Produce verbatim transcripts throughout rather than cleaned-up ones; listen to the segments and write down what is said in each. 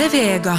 Yle Vega.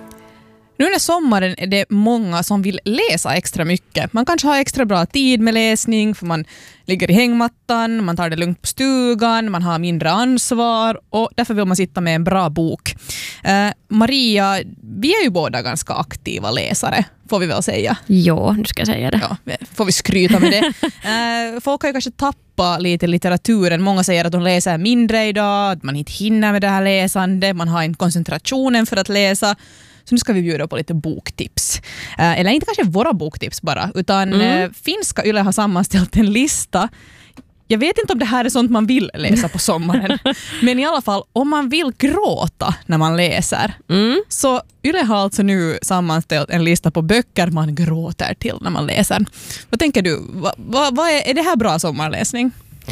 Nu när sommaren är det många som vill läsa extra mycket. Man kanske har extra bra tid med läsning för man ligger i hängmattan, man tar det lugnt på stugan, man har mindre ansvar och därför vill man sitta med en bra bok. Eh, Maria, vi är ju båda ganska aktiva läsare, får vi väl säga. Ja, nu ska jag säga det. Ja, får vi skryta med det. Eh, folk har ju kanske tappat lite litteraturen. Många säger att de läser mindre idag, att man inte hinner med det här läsande, man har inte koncentrationen för att läsa. Så nu ska vi bjuda på lite boktips. Eh, eller inte kanske våra boktips bara, utan mm. eh, finska Yle har sammanställt en lista. Jag vet inte om det här är sånt man vill läsa på sommaren. Men i alla fall, om man vill gråta när man läser. Mm. Så Yle har alltså nu sammanställt en lista på böcker man gråter till när man läser. Vad tänker du? Va, va, va är, är det här bra sommarläsning?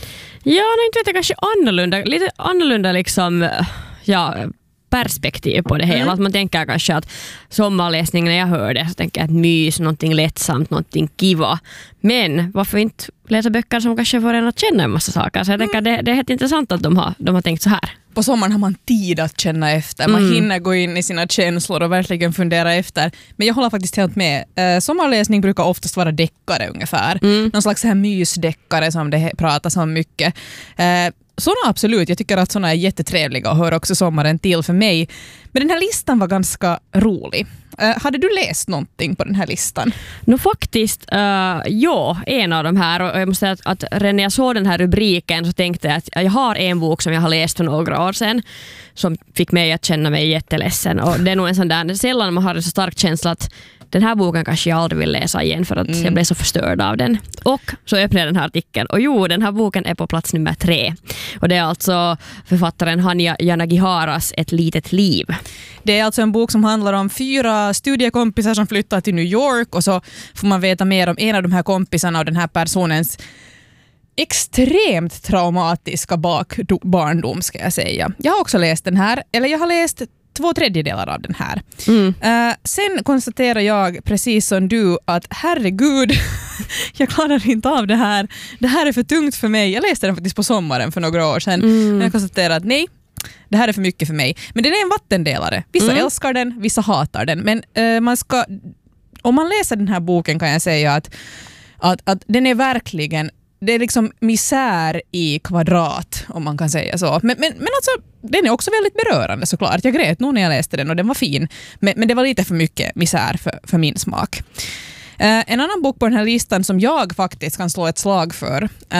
Ja, nu inte vet jag, kanske annorlunda. Lite annorlunda liksom... Ja, perspektiv på det hela. Mm. Att man tänker kanske att sommarläsning, när jag hör det så tänker jag att mys, någonting lättsamt, någonting kiva. Men varför inte läsa böcker som kanske får en att känna en massa saker? Så jag tänker mm. att det, det är helt intressant att de har, de har tänkt så här. På sommaren har man tid att känna efter. Man mm. hinner gå in i sina känslor och verkligen fundera efter. Men jag håller faktiskt helt med. Eh, sommarläsning brukar oftast vara deckare ungefär. Mm. Någon slags här mysdeckare som det pratas om mycket. Eh, Sådana absolut, jag tycker att sådana är jättetrevliga och hör också sommaren till för mig. Men den här listan var ganska rolig. Uh, hade du läst någonting på den här listan? Nu faktiskt, uh, ja, en av de här. Och jag måste säga att, att redan när jag såg den här rubriken så tänkte jag att jag har en bok som jag har läst för några år sedan som fick mig att känna mig jätteledsen. Och det är nog en sån där, sällan man har en så stark känsla att den här boken kanske jag aldrig vill läsa igen för att mm. jag blev så förstörd av den. Och så öppnade jag den här artikeln. Och jo, den här boken är på plats nummer tre. Och det är alltså författaren Hanya Yanagiharas Ett litet liv. Det är alltså en bok som handlar om fyra studiekompisar som flyttar till New York. Och så får man veta mer om en av de här kompisarna och den här personens extremt traumatiska bak- barndom, ska jag säga. Jag har också läst den här. Eller jag har läst två tredjedelar av den här. Mm. Uh, sen konstaterar jag precis som du att herregud, jag klarar inte av det här. Det här är för tungt för mig. Jag läste den faktiskt på sommaren för några år sedan. Mm. Jag konstaterar att nej, det här är för mycket för mig. Men den är en vattendelare. Vissa mm. älskar den, vissa hatar den. Men uh, man ska, om man läser den här boken kan jag säga att, att, att den är verkligen, det är liksom misär i kvadrat, om man kan säga så. Men, men, men alltså, den är också väldigt berörande såklart. Jag grät nog när jag läste den och den var fin. Men, men det var lite för mycket misär för, för min smak. Uh, en annan bok på den här listan som jag faktiskt kan slå ett slag för uh,